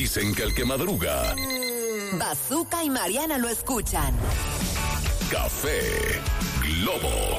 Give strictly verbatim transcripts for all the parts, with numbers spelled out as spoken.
Dicen que el que madruga. Bazooka y Mariana lo escuchan. Café Globo.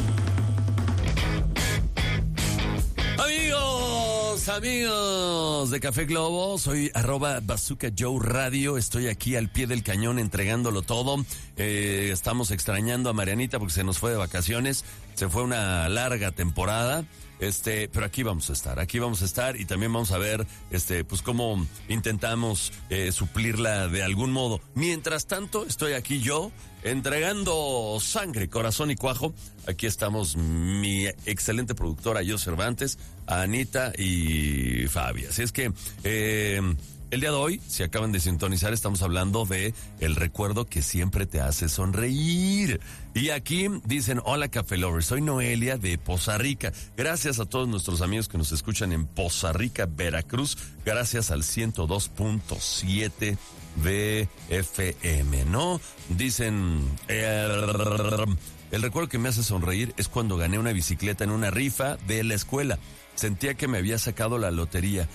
Amigos, amigos de Café Globo, soy arroba Bazooka Joe Radio, estoy aquí al pie del cañón entregándolo todo. Eh, estamos extrañando a Marianita porque se nos fue de vacaciones, se fue una larga temporada. Este, pero aquí vamos a estar, aquí vamos a estar y también vamos a ver, este, pues cómo intentamos eh, suplirla de algún modo. Mientras tanto, estoy aquí yo entregando sangre, corazón y cuajo. Aquí estamos mi excelente productora, yo Cervantes, Anita y Fabi. Así es que, eh, el día de hoy, si acaban de sintonizar, estamos hablando de el recuerdo que siempre te hace sonreír. Y aquí dicen, hola Café Lovers, soy Noelia de Poza Rica. Gracias a todos nuestros amigos que nos escuchan en Poza Rica, Veracruz. Gracias al ciento dos punto siete de F M, ¿no? Dicen, eh, el recuerdo que me hace sonreír es cuando gané una bicicleta en una rifa de la escuela. Sentía que me había sacado la lotería.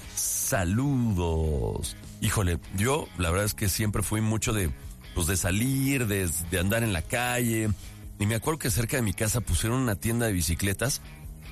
Saludos. Híjole, yo la verdad es que siempre fui mucho de, pues de salir, de, de andar en la calle. Y me acuerdo que cerca de mi casa pusieron una tienda de bicicletas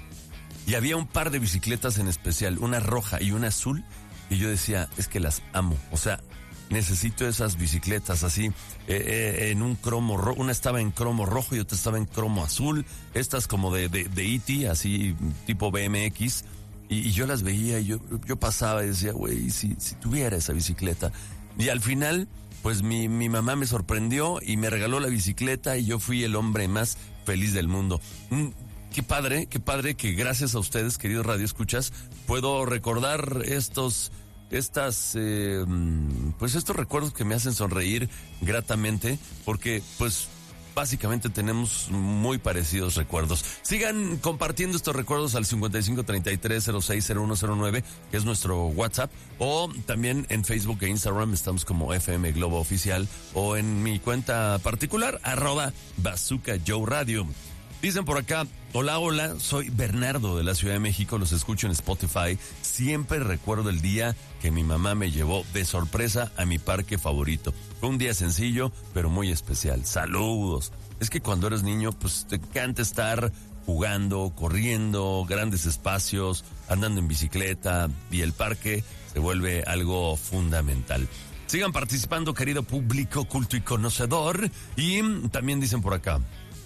y había un par de bicicletas en especial, una roja y una azul. Y yo decía, es que las amo. O sea, necesito esas bicicletas así, eh, eh, en un cromo rojo. Una estaba en cromo rojo y otra estaba en cromo azul. Estas como de, de, de E T, así tipo B M X. Y, y yo las veía y yo, yo pasaba y decía, güey, si, si tuviera esa bicicleta. Y al final, pues mi, mi mamá me sorprendió y me regaló la bicicleta y yo fui el hombre más feliz del mundo. Mm, qué padre, qué padre que gracias a ustedes, queridos radioescuchas, puedo recordar estos... Estas, eh, pues estos recuerdos que me hacen sonreír gratamente, porque pues básicamente tenemos muy parecidos recuerdos. Sigan compartiendo estos recuerdos al cincuenta y cinco treinta y tres cero seis cero uno cero nueve, que es nuestro WhatsApp, o también en Facebook e Instagram estamos como F M Globo Oficial, o en mi cuenta particular, arroba Bazooka Joe Radio. Dicen por acá, hola, hola, soy Bernardo de la Ciudad de México, los escucho en Spotify. Siempre recuerdo el día que mi mamá me llevó de sorpresa a mi parque favorito. Fue un día sencillo, pero muy especial. Saludos. Es que cuando eres niño, pues te encanta estar jugando, corriendo, grandes espacios, andando en bicicleta, y el parque se vuelve algo fundamental. Sigan participando, querido público culto y conocedor. Y también dicen por acá,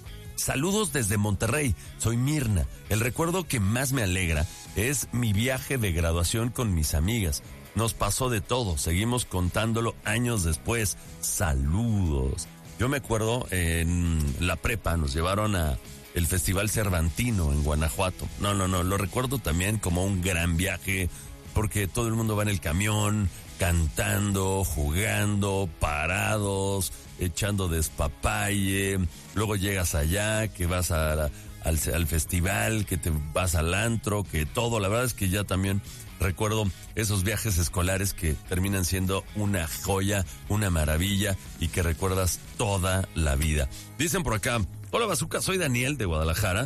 saludos desde Monterrey, soy Mirna. El recuerdo que más me alegra es mi viaje de graduación con mis amigas. Nos pasó de todo, seguimos contándolo años después. Saludos. Yo me acuerdo en la prepa nos llevaron a el Festival Cervantino en Guanajuato. No, no, no, lo recuerdo también como un gran viaje porque todo el mundo va en el camión cantando, jugando, parados, echando despapalle. Luego llegas allá, que vas a, al, al festival, que te vas al antro, que todo. La verdad es que ya también recuerdo esos viajes escolares que terminan siendo una joya, una maravilla y que recuerdas toda la vida. Dicen por acá, hola Bazooka, soy Daniel de Guadalajara.